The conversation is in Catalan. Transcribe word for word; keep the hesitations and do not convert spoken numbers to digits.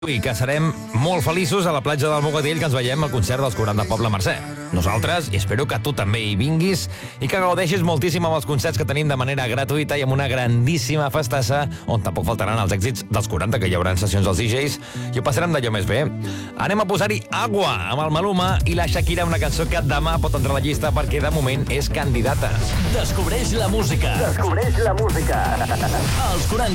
I que serem molt feliços a la platja del Bogatell, que ens veiem al concert dels quaranta Poble Mercè. Nosaltres, i espero que tu també hi vinguis i que gaudeixis moltíssim amb els concerts que tenim de manera gratuïta i amb una grandíssima festassa on tampoc faltaran els èxits dels quaranta, que hi haurà sessions dels D Js i ho passarem d'allò més bé. Anem a posar-hi Agua amb el Maluma i la Shakira, una cançó que demà pot entrar a la llista perquè de moment és candidata. Descobreix la música. Descobreix la música. Els quaranta